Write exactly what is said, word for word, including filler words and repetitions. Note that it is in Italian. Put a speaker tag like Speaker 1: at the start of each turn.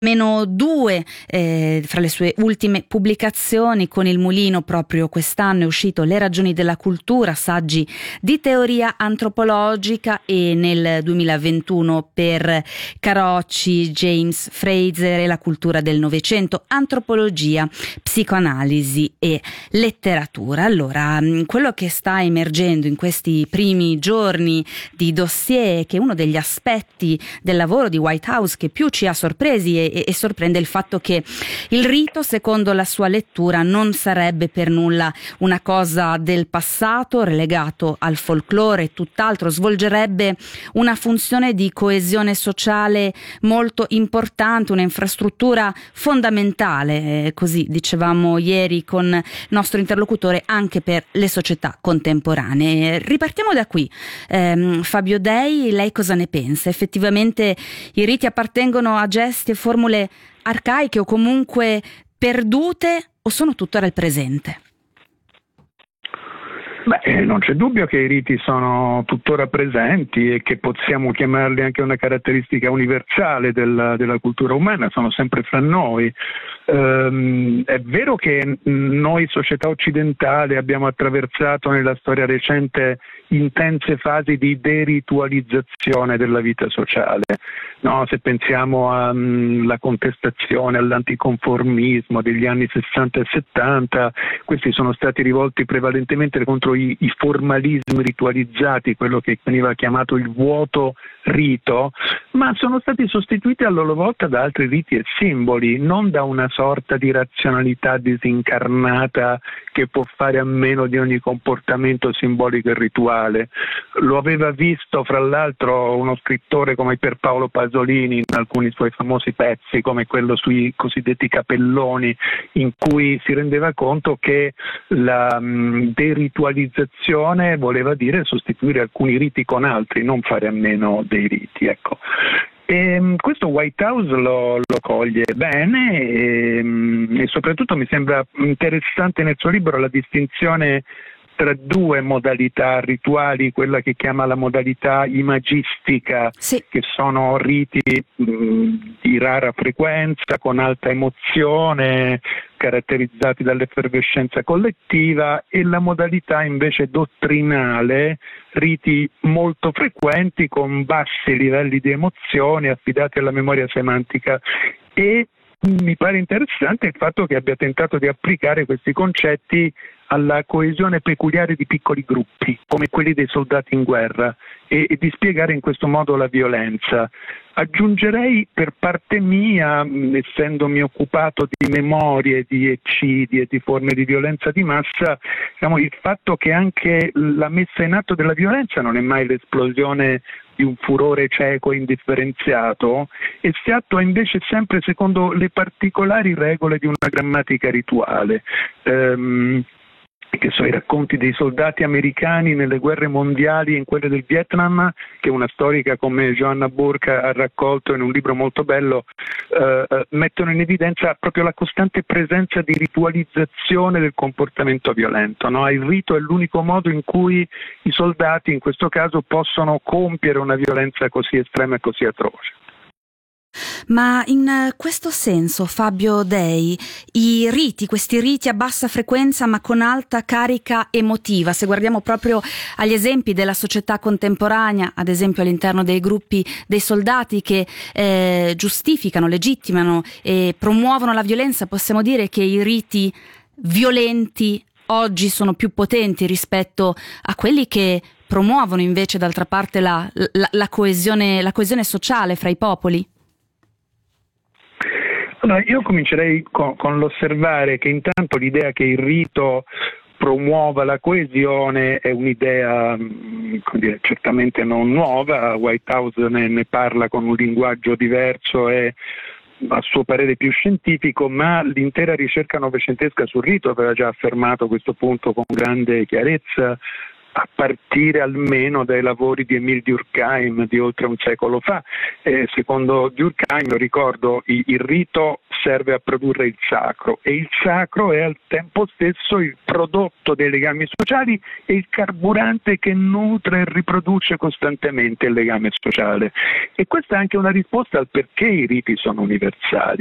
Speaker 1: Meno due eh, fra le sue ultime pubblicazioni. Con Il Mulino proprio quest'anno è uscito Le ragioni della cultura, saggi di teoria antropologica, e nel duemilaventuno per Carocci James Frazer e la cultura del Novecento, antropologia, psicoanalisi e letteratura. Allora, quello che sta emergendo in questi primi giorni di dossier è che uno degli aspetti del lavoro di White House che più ci ha sorpresi e E, e sorprende il fatto che il rito, secondo la sua lettura, non sarebbe per nulla una cosa del passato, relegato al folklore, tutt'altro, svolgerebbe una funzione di coesione sociale molto importante, un'infrastruttura fondamentale, eh, così dicevamo ieri con il nostro interlocutore, anche per le società contemporanee. Ripartiamo da qui. Eh, Fabio Dei, lei cosa ne pensa? Effettivamente i riti appartengono a gesti e formule arcaiche o comunque perdute, o sono tuttora il presente?
Speaker 2: Beh, non c'è dubbio che i riti sono tuttora presenti e che possiamo chiamarli anche una caratteristica universale della, della cultura umana, sono sempre fra noi. Um, è vero che noi, società occidentale, abbiamo attraversato nella storia recente intense fasi di deritualizzazione della vita sociale. No, se pensiamo alla contestazione, all'anticonformismo degli anni sessanta e settanta, questi sono stati rivolti prevalentemente contro i, i formalismi ritualizzati, quello che veniva chiamato il vuoto rito, ma sono stati sostituiti a loro volta da altri riti e simboli, non da una sorta di razionalità disincarnata che può fare a meno di ogni comportamento simbolico e rituale. Lo aveva visto fra l'altro uno scrittore come Pierpaolo Pasolini in alcuni suoi famosi pezzi, come quello sui cosiddetti capelloni, in cui si rendeva conto che la mh, deritualizzazione voleva dire sostituire alcuni riti con altri, non fare a meno dei riti, ecco. E questo White House lo, lo coglie bene e, e soprattutto mi sembra interessante nel suo libro la distinzione tra due modalità rituali, quella che chiama la modalità imagistica, sì, che sono riti mh, di rara frequenza, con alta emozione, caratterizzati dall'effervescenza collettiva, e la modalità invece dottrinale, riti molto frequenti con bassi livelli di emozione affidati alla memoria semantica. E mi pare interessante il fatto che abbia tentato di applicare questi concetti alla coesione peculiare di piccoli gruppi, come quelli dei soldati in guerra, e, e di spiegare in questo modo la violenza. Aggiungerei per parte mia, mh, essendomi occupato di memorie, di eccidi e di forme di violenza di massa, diciamo, il fatto che anche la messa in atto della violenza non è mai l'esplosione di un furore cieco e indifferenziato, e si attua invece sempre secondo le particolari regole di una grammatica rituale. Ehm, che so, i racconti dei soldati americani nelle guerre mondiali e in quelle del Vietnam, che una storica come Joanna Burke ha raccolto in un libro molto bello, eh, mettono in evidenza proprio la costante presenza di ritualizzazione del comportamento violento, no? Il rito è l'unico modo in cui i soldati, in questo caso, possono compiere una violenza così estrema e così atroce.
Speaker 1: Ma in questo senso, Fabio Dei, i riti, questi riti a bassa frequenza ma con alta carica emotiva, se guardiamo proprio agli esempi della società contemporanea, ad esempio all'interno dei gruppi dei soldati che eh, giustificano, legittimano e promuovono la violenza, possiamo dire che i riti violenti oggi sono più potenti rispetto a quelli che promuovono invece d'altra parte la, la, la coesione, la coesione sociale fra i popoli?
Speaker 2: Allora, io comincerei con, con l'osservare che intanto l'idea che il rito promuova la coesione è un'idea, come dire, certamente non nuova. White House ne, ne parla con un linguaggio diverso e a suo parere più scientifico, ma l'intera ricerca novecentesca sul rito aveva già affermato questo punto con grande chiarezza, a partire almeno dai lavori di Émile Durkheim di oltre un secolo fa. Eh, secondo Durkheim, lo ricordo, il, il rito serve a produrre il sacro, e il sacro è al tempo stesso il prodotto dei legami sociali e il carburante che nutre e riproduce costantemente il legame sociale. E questa è anche una risposta al perché i riti sono universali.